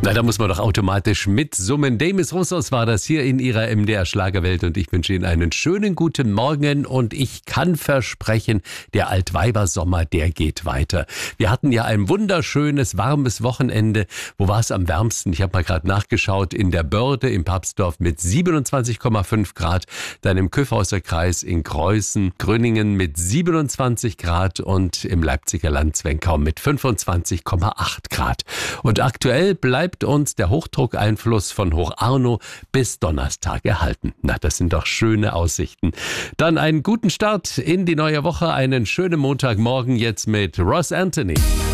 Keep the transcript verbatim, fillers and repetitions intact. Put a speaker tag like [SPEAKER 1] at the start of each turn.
[SPEAKER 1] Na, da muss man doch automatisch mitsummen. Demis Roussos war das hier in ihrer M D R-Schlagerwelt und ich wünsche Ihnen einen schönen guten Morgen und ich kann versprechen, der Altweibersommer, der geht weiter. Wir hatten ja ein wunderschönes, warmes Wochenende. Wo war es am wärmsten? Ich habe mal gerade nachgeschaut, in der Börde im Papstdorf mit siebenundzwanzig Komma fünf Grad, dann im Kyffhäuser Kreis in Kreuzen, Gröningen mit siebenundzwanzig Grad und im Leipziger Land Zwenkau mit fünfundzwanzig Komma acht Grad. Und aktuell bleibt uns der Hochdruckeinfluss von Hoch Arno bis Donnerstag erhalten. Na, das sind doch schöne Aussichten. Dann einen guten Start in die neue Woche, einen schönen Montagmorgen jetzt mit Ross Anthony.